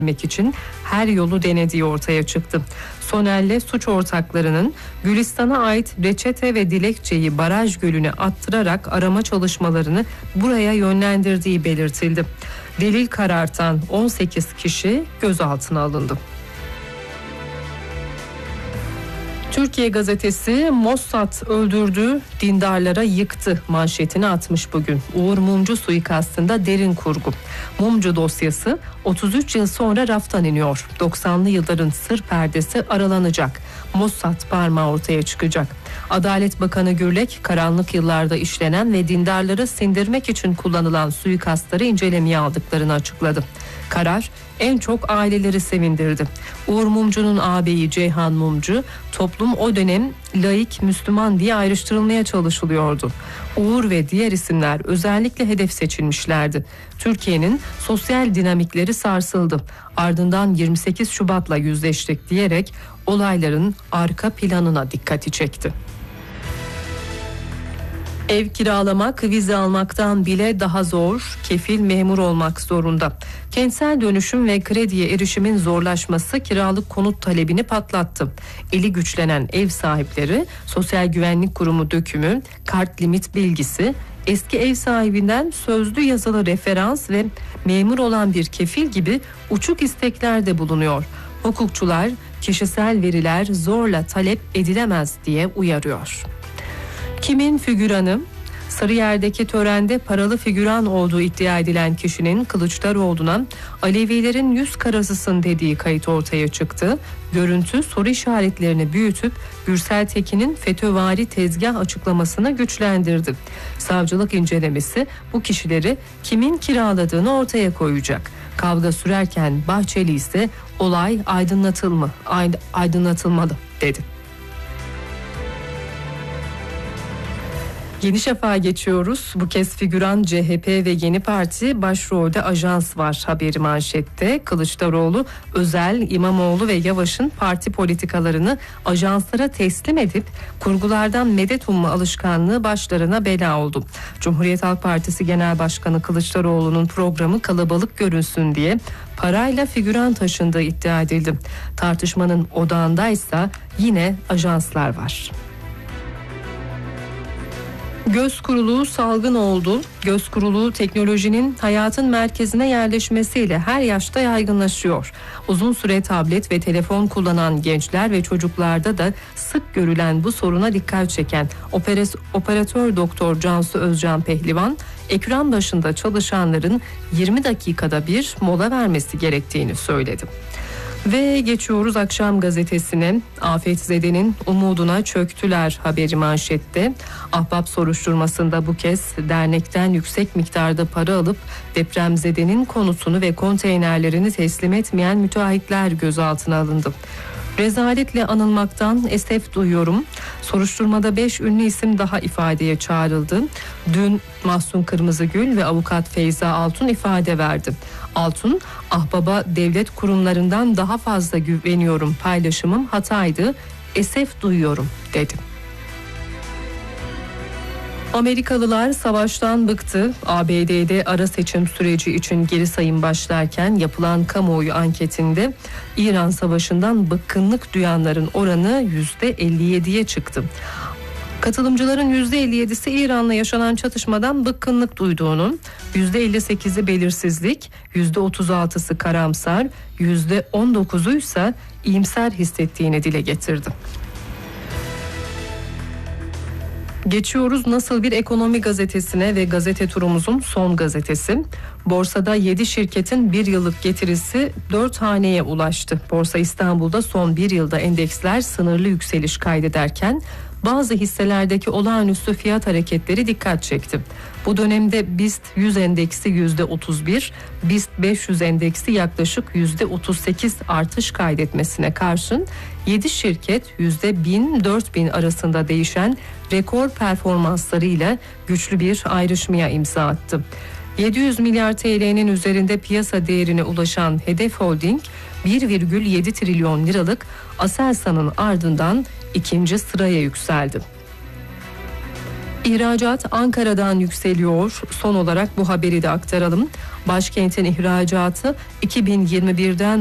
için her yolu denediği ortaya çıktı. Soner'le suç ortaklarının Gülistan'a ait reçete ve dilekçeyi baraj gölüne attırarak arama çalışmalarını buraya yönlendirdiği belirtildi. Delil karartan 18 kişi gözaltına alındı. Türkiye gazetesi Mossad öldürdü, dindarlara yıktı manşetini atmış bugün. Uğur Mumcu suikastında derin kurgu. Mumcu dosyası 33 yıl sonra raftan iniyor. 90'lı yılların sır perdesi aralanacak. Mossad parmağı ortaya çıkacak. Adalet Bakanı Gürlek, karanlık yıllarda işlenen ve dindarları sindirmek için kullanılan suikastları incelemeye aldıklarını açıkladı. Karar en çok aileleri sevindirdi. Uğur Mumcu'nun ağabeyi Ceyhan Mumcu, toplum o dönem laik Müslüman diye ayrıştırılmaya çalışılıyordu. Uğur ve diğer isimler özellikle hedef seçilmişlerdi. Türkiye'nin sosyal dinamikleri sarsıldı. Ardından 28 Şubat'la yüzleştik diyerek olayların arka planına dikkati çekti. Ev kiralamak, vize almaktan bile daha zor, kefil memur olmak zorunda. Kentsel dönüşüm ve krediye erişimin zorlaşması kiralık konut talebini patlattı. Eli güçlenen ev sahipleri, Sosyal Güvenlik Kurumu dökümü, kart limit bilgisi, eski ev sahibinden sözlü yazılı referans ve memur olan bir kefil gibi uçuk isteklerde bulunuyor. Hukukçular, kişisel veriler zorla talep edilemez diye uyarıyor. Kimin figüranı? Sarıyer'deki törende paralı figüran olduğu iddia edilen kişinin Kılıçdaroğlu'na Alevilerin yüz karasısın dediği kayıt ortaya çıktı. Görüntü soru işaretlerini büyütüp Gürsel Tekin'in FETÖ'vari tezgah açıklamasını güçlendirdi. Savcılık incelemesi bu kişileri kimin kiraladığını ortaya koyacak. Kavga sürerken Bahçeli ise olay aydınlatılmalı dedi. Yeni Şafak'a geçiyoruz. Bu kez figüran CHP ve Yeni Parti, başrolde ajans var haberi manşette. Kılıçdaroğlu, Özel, İmamoğlu ve Yavaş'ın parti politikalarını ajanslara teslim edip kurgulardan medet umma alışkanlığı başlarına bela oldu. Cumhuriyet Halk Partisi Genel Başkanı Kılıçdaroğlu'nun programı kalabalık görünsün diye parayla figüran taşındığı iddia edildi. Tartışmanın odağındaysa yine ajanslar var. Göz kuruluğu salgın oldu. Göz kuruluğu teknolojinin hayatın merkezine yerleşmesiyle her yaşta yaygınlaşıyor. Uzun süre tablet ve telefon kullanan gençler ve çocuklarda da sık görülen bu soruna dikkat çeken operatör doktor Cansu Özcan Pehlivan, ekran başında çalışanların 20 dakikada bir mola vermesi gerektiğini söyledi. Ve geçiyoruz Akşam gazetesine. Afetzede'nin umuduna çöktüler haberi manşette. Ahbap soruşturmasında bu kez dernekten yüksek miktarda para alıp depremzedenin konutunu ve konteynerlerini teslim etmeyen müteahhitler gözaltına alındı. Rezaletle anılmaktan esef duyuyorum. Soruşturmada 5 ünlü isim daha ifadeye çağrıldı. Dün Mahsun Kırmızıgül ve avukat Feyza Altun ifade verdi. Altun, ahbaba devlet kurumlarından daha fazla güveniyorum, paylaşımım hataydı, esef duyuyorum dedi. Amerikalılar savaştan bıktı. ABD'de ara seçim süreci için geri sayım başlarken yapılan kamuoyu anketinde İran savaşından bıkkınlık duyanların oranı %57'ye çıktı. Katılımcıların %57'si İran'la yaşanan çatışmadan bıkkınlık duyduğunu, %58'i belirsizlik, %36'sı karamsar, %19'u ise iyimser hissettiğini dile getirdi. Geçiyoruz Nasıl Bir Ekonomi gazetesine ve gazete turumuzun son gazetesi. Borsada 7 şirketin bir yıllık getirisi 4 haneye ulaştı. Borsa İstanbul'da son bir yılda endeksler sınırlı yükseliş kaydederken bazı hisselerdeki olağanüstü fiyat hareketleri dikkat çekti. Bu dönemde BIST 100 endeksi %31, BIST 500 endeksi yaklaşık %38 artış kaydetmesine karşın 7 şirket %1000-4000 arasında değişen rekor performanslarıyla güçlü bir ayrışmaya imza attı. 700 milyar TL'nin üzerinde piyasa değerine ulaşan Hedef Holding 1,7 trilyon liralık Aselsan'ın ardından ikinci sıraya yükseldi. İhracat Ankara'dan yükseliyor. Son olarak bu haberi de aktaralım. Başkentin ihracatı 2021'den